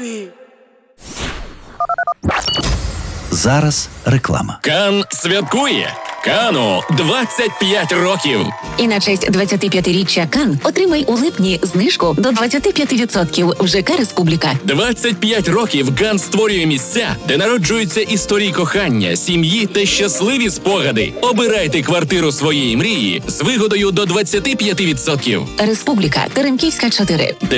baby. Зараз реклама. Кан святкує. Кану 25 років. І на честь 25-річчя Кан отримай у липні знижку до 25% в ЖК «Республіка». 25 років Кан створює місця, де народжуються історії кохання, сім'ї та щасливі спогади. Обирайте квартиру своєї мрії з вигодою до 25%. «Республіка», Теремківська, 4.